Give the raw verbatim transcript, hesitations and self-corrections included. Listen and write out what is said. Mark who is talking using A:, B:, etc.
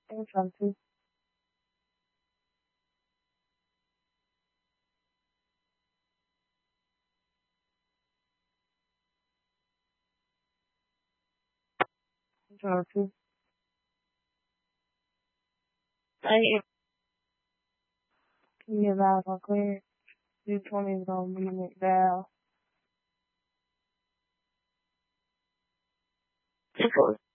A: Interesting. Interesting. I give out a quick do twenty minute down.